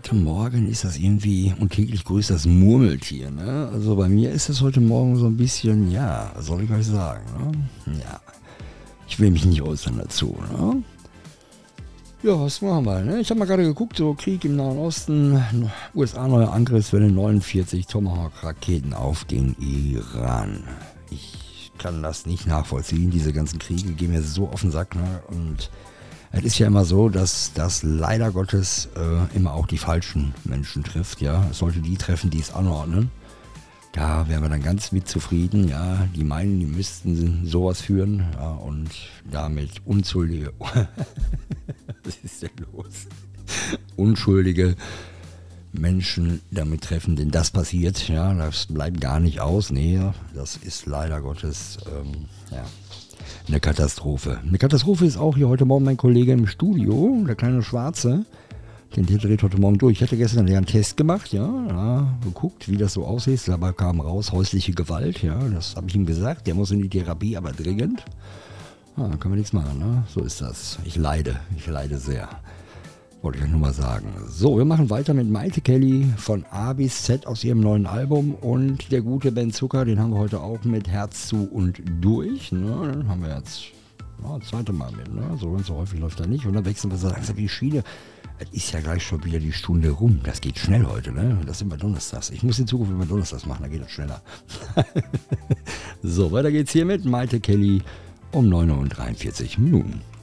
heute Morgen ist das irgendwie und täglich grüßt das Murmeltier, ne? Also bei mir ist es heute Morgen so ein bisschen, ja, was soll ich euch sagen, ne? Ja, ich will mich nicht äußern dazu, ne? Ja, was machen wir, ne? Ich habe mal gerade geguckt, so Krieg im Nahen Osten, USA neue Angriffswelle, 49 Tomahawk-Raketen auf den Iran. Ich kann das nicht nachvollziehen, diese ganzen Kriege gehen mir so auf den Sack, ne? Und es ist ja immer so, dass das leider Gottes immer auch die falschen Menschen trifft, ja. Es sollte die treffen, die es anordnen. Da wären wir dann ganz mit zufrieden, ja. Die meinen, die müssten sowas führen, ja, und damit unschuldige, was ist denn los? Unschuldige Menschen damit treffen, denn das passiert, ja, das bleibt gar nicht aus, nee, das ist leider Gottes, ja. Eine Katastrophe. Eine Katastrophe ist auch hier heute Morgen mein Kollege im Studio, der kleine Schwarze. Der dreht heute Morgen durch. Ich hatte gestern einen Test gemacht, ja, geguckt, wie das so aussieht. Dabei kam raus häusliche Gewalt, ja, das habe ich ihm gesagt. Der muss in die Therapie, aber dringend. Da können wir nichts machen, ne? So ist das. Ich leide sehr. Wollte ich euch nur mal sagen. So, wir machen weiter mit Maite Kelly von A bis Z aus ihrem neuen Album und der gute Ben Zucker, den haben wir heute auch mit Herz zu und durch. Ne? Den haben wir jetzt das zweite Mal mit. Ne? So ganz so häufig läuft er nicht und dann wechseln wir so langsam die Schiene. Es ist ja gleich schon wieder die Stunde rum. Das geht schnell heute, ne? Das ist immer Donnerstags. Ich muss in Zukunft immer Donnerstags machen, da geht das schneller. So, weiter geht's hier mit Maite Kelly um 9:43 Uhr.